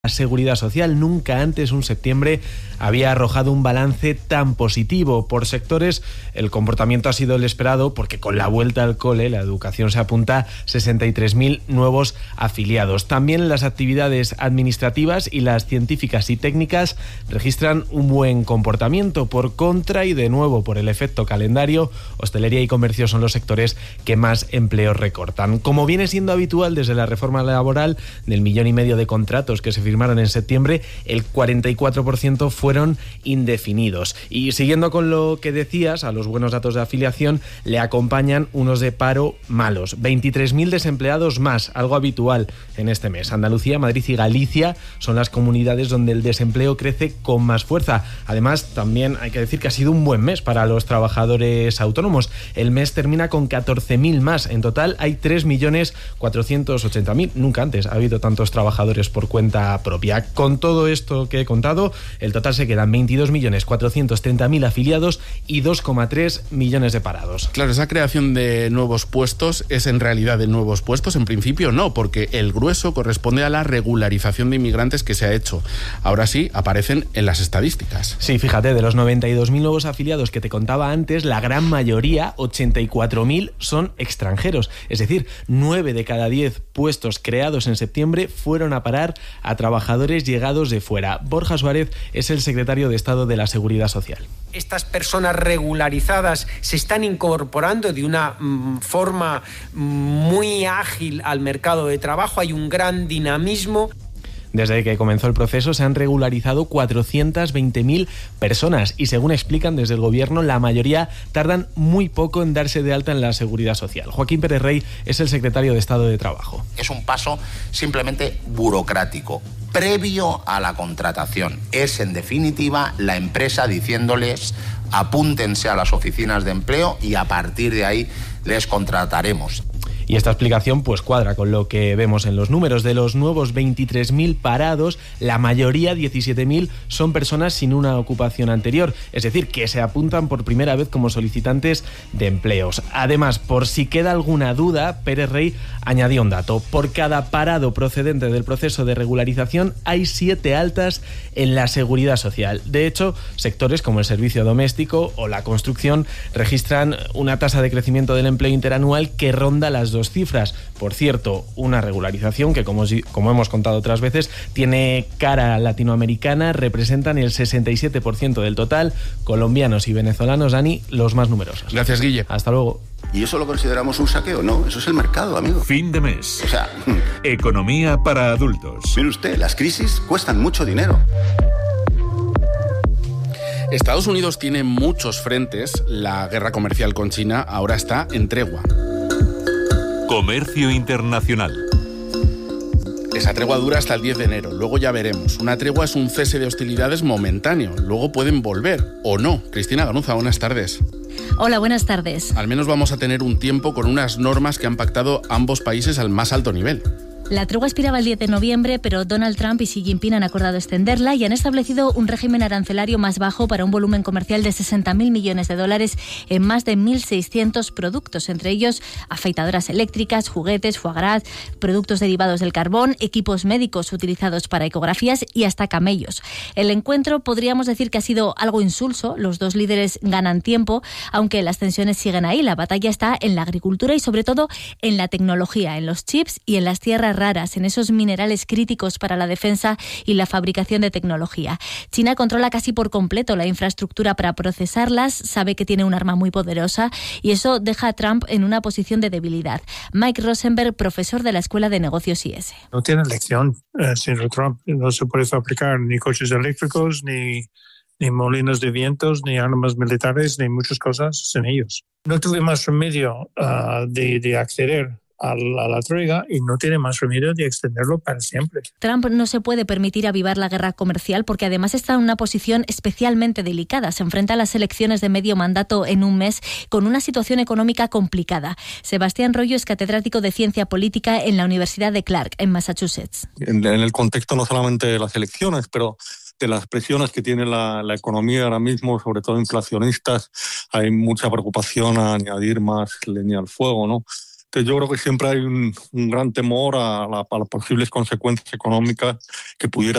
La Seguridad Social. Nunca antes un septiembre había arrojado un balance tan positivo. Por sectores, el comportamiento ha sido el esperado porque con la vuelta al cole, la educación se apunta a 63.000 nuevos afiliados. También las actividades administrativas y las científicas y técnicas registran un buen comportamiento. Por contra, y de nuevo por el efecto calendario, hostelería y comercio son los sectores que más empleos recortan. Como viene siendo habitual desde la reforma laboral, del 1,5 millones de contratos que se firmaron en septiembre, el 44% fueron indefinidos. Y siguiendo con lo que decías, a los buenos datos de afiliación le acompañan unos de paro malos. 23.000 desempleados más, algo habitual en este mes. Andalucía, Madrid y Galicia son las comunidades donde el desempleo crece con más fuerza. Además, también hay que decir que ha sido un buen mes para los trabajadores autónomos. El mes termina con 14.000 más. En total hay 3.480.000. Nunca antes ha habido tantos trabajadores por cuenta propia. Con todo esto que he contado, el total se quedan 22.430.000 afiliados y 2,3 millones de parados. Claro, esa creación de nuevos puestos es en realidad de nuevos puestos. En principio no, porque el grueso corresponde a la regularización de inmigrantes que se ha hecho. Ahora sí, aparecen en las estadísticas. Sí, fíjate, de los 92.000 nuevos afiliados que te contaba antes, la gran mayoría, 84.000, son extranjeros. Es decir, 9 de cada 10 puestos creados en septiembre fueron a parar a trabajadores llegados de fuera. Borja Suárez es el secretario de Estado de la Seguridad Social. Estas personas regularizadas se están incorporando de una forma muy ágil al mercado de trabajo. Hay un gran dinamismo. Desde que comenzó el proceso se han regularizado 420.000 personas y, según explican desde el Gobierno, la mayoría tardan muy poco en darse de alta en la Seguridad Social. Joaquín Pérez Rey es el secretario de Estado de Trabajo. Es un paso simplemente burocrático, previo a la contratación. Es, en definitiva, la empresa diciéndoles: apúntense a las oficinas de empleo y a partir de ahí les contrataremos. Y esta explicación pues cuadra con lo que vemos en los números. De los nuevos 23.000 parados, la mayoría, 17.000, son personas sin una ocupación anterior, es decir, que se apuntan por primera vez como solicitantes de empleos. Además, por si queda alguna duda, Pérez Rey añadió un dato: por cada parado procedente del proceso de regularización hay 7 altas en la Seguridad Social. De hecho, sectores como el servicio doméstico o la construcción registran una tasa de crecimiento del empleo interanual que ronda las 2 cifras. Por cierto, una regularización que, como hemos contado otras veces, tiene cara latinoamericana, representan el 67% del total. Colombianos y venezolanos, Dani, los más numerosos. Gracias, Guille. Hasta luego. ¿Y eso lo consideramos un saqueo? No, eso es el mercado, amigo. Fin de mes. O sea, economía para adultos. mire usted, las crisis cuestan mucho dinero. Estados Unidos tiene muchos frentes. La guerra comercial con China ahora está en tregua. Comercio internacional. Esa tregua dura hasta el 10 de enero, luego ya veremos. Una tregua es un cese de hostilidades momentáneo, luego pueden volver, o no. Cristina Ganuza, buenas tardes. Hola, buenas tardes. Al menos vamos a tener un tiempo con unas normas que han pactado ambos países al más alto nivel. La tregua expiraba el 10 de noviembre, pero Donald Trump y Xi Jinping han acordado extenderla y han establecido un régimen arancelario más bajo para un volumen comercial de $60.000 millones en más de 1.600 productos, entre ellos afeitadoras eléctricas, juguetes, foie gras, productos derivados del carbón, equipos médicos utilizados para ecografías y hasta camellos. El encuentro podríamos decir que ha sido algo insulso. Los dos líderes ganan tiempo, aunque las tensiones siguen ahí. La batalla está en la agricultura y sobre todo en la tecnología, en los chips y en las tierras raras, en esos minerales críticos para la defensa y la fabricación de tecnología. China controla casi por completo la infraestructura para procesarlas, sabe que tiene un arma muy poderosa y eso deja a Trump en una posición de debilidad. Mike Rosenberg, profesor de la Escuela de Negocios IS. No tiene elección, señor Trump. No se puede fabricar ni coches eléctricos, ni molinos de vientos, ni armas militares, ni muchas cosas sin ellos. No tuve más remedio de acceder a la tregua y no tiene más remedio de extenderlo para siempre. Trump no se puede permitir avivar la guerra comercial porque además está en una posición especialmente delicada. Se enfrenta a las elecciones de medio mandato en un mes con una situación económica complicada. Sebastián Royo es catedrático de Ciencia Política en la Universidad de Clark, en Massachusetts. En el contexto no solamente de las elecciones, pero de las presiones que tiene la economía ahora mismo, sobre todo inflacionistas, hay mucha preocupación a añadir más leña al fuego, ¿no? Entonces yo creo que siempre hay un gran temor a las posibles consecuencias económicas que pudiera